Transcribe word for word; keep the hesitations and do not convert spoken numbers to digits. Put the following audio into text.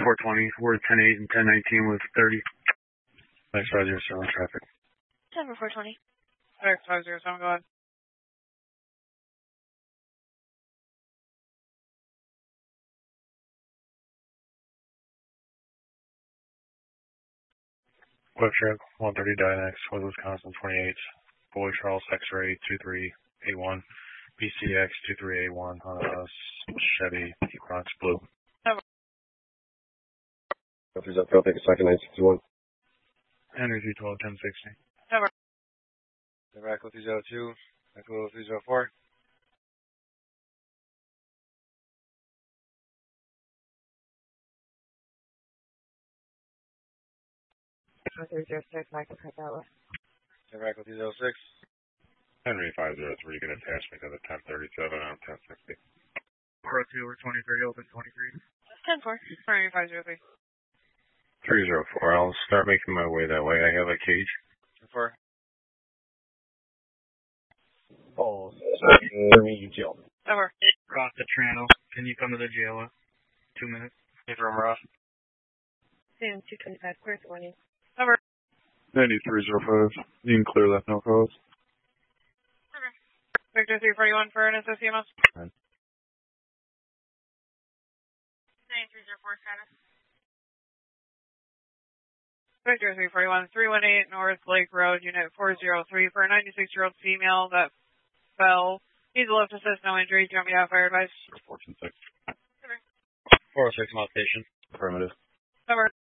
four twenty, we're ten eight and ten nineteen with thirty. Next five zero seven traffic. Denver four twenty. Next five zero seven, go ahead. Quick Trip, one thirty Dynex, with Wisconsin twenty-eight. Boy Charles X-Ray two three eight one. B C X two three eight one. Uh, Chevy Equinox Blue. Filters up, Phil, take a second, nine sixty-one. Henry three twelve, ten sixty. Never. Echo three zero two, Echo three zero four. three zero six, Michael cut that way. Echo three zero six. Henry five zero three, get attachment to the ten thirty-seven on ten sixty. Pro two over twenty-three, open twenty-three. ten four. Henry five zero three. three zero four, I'll start making my way that way. I have a cage. four. Oh, sorry, jail. Over. Ross to Trano. Can you come to the jail? Two minutes. Hey, from Ross. Sam two twenty-five, clear twenty. Over. ninety-three zero five. You can clear that, no calls. Okay. Victor three forty-one for an S O C M S. ninety-three zero four status. Victor three forty-one, three one eight North Lake Road, Unit four zero three for a ninety-six-year-old female that fell. Needs a lift assist, no injuries. Do you want me to have fire advice? Fortune six. four oh six Mount Station. Affirmative. Over.